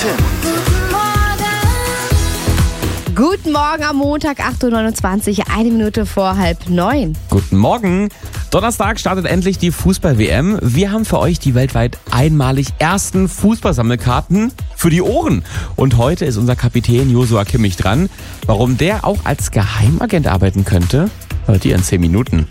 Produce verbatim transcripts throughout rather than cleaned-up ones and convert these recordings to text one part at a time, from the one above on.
Guten Morgen. Guten Morgen am Montag, acht Uhr neunundzwanzig, eine Minute vor halb neun. Guten Morgen. Donnerstag startet endlich die Fußball-W M. Wir haben für euch die weltweit einmalig ersten Fußballsammelkarten für die Ohren. Und heute ist unser Kapitän Joshua Kimmich dran. Warum der auch als Geheimagent arbeiten könnte, hört ihr in zehn Minuten.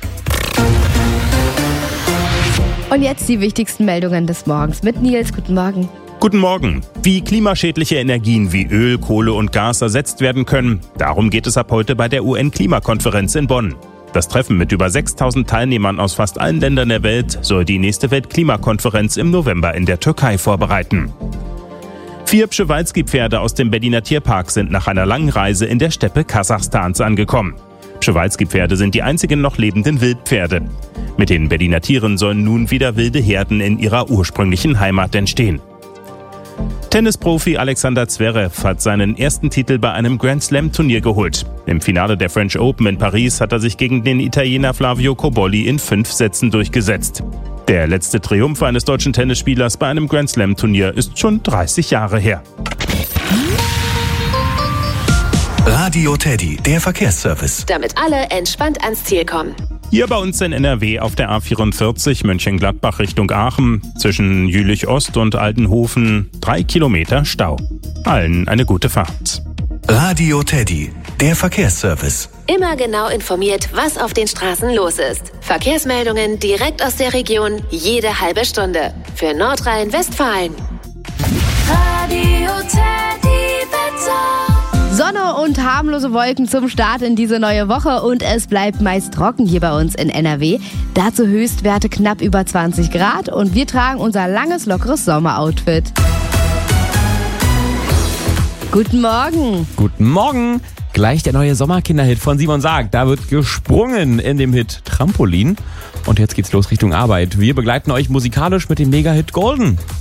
Und jetzt die wichtigsten Meldungen des Morgens mit Nils. Guten Morgen. Guten Morgen. Wie klimaschädliche Energien wie Öl, Kohle und Gas ersetzt werden können, darum geht es ab heute bei der U N-Klimakonferenz in Bonn. Das Treffen mit über sechstausend Teilnehmern aus fast allen Ländern der Welt soll die nächste Weltklimakonferenz im November in der Türkei vorbereiten. Vier Przewalski-Pferde aus dem Berliner Tierpark sind nach einer langen Reise in der Steppe Kasachstans angekommen. Przewalski-Pferde sind die einzigen noch lebenden Wildpferde. Mit den Berliner Tieren sollen nun wieder wilde Herden in ihrer ursprünglichen Heimat entstehen. Tennisprofi Alexander Zverev hat seinen ersten Titel bei einem Grand-Slam-Turnier geholt. Im Finale der French Open in Paris hat er sich gegen den Italiener Flavio Cobolli in fünf Sätzen durchgesetzt. Der letzte Triumph eines deutschen Tennisspielers bei einem Grand-Slam-Turnier ist schon dreißig Jahre her. Radio Teddy, der Verkehrsservice. Damit alle entspannt ans Ziel kommen. Hier bei uns in N R W auf der A vierundvierzig Mönchengladbach Richtung Aachen zwischen Jülich Ost und Altenhofen drei Kilometer Stau. Allen eine gute Fahrt. Radio Teddy, der Verkehrsservice. Immer genau informiert, was auf den Straßen los ist. Verkehrsmeldungen direkt aus der Region, jede halbe Stunde. Für Nordrhein-Westfalen. Radio Teddy Wetter. Sonne und harmlose Wolken zum Start in diese neue Woche und es bleibt meist trocken hier bei uns in N R W. Dazu Höchstwerte knapp über zwanzig Grad und wir tragen unser langes, lockeres Sommeroutfit. Guten Morgen. Guten Morgen. Gleich der neue Sommerkinderhit von Simon Sarg. Da wird gesprungen in dem Hit Trampolin. Und jetzt geht's los Richtung Arbeit. Wir begleiten euch musikalisch mit dem Mega-Hit Golden.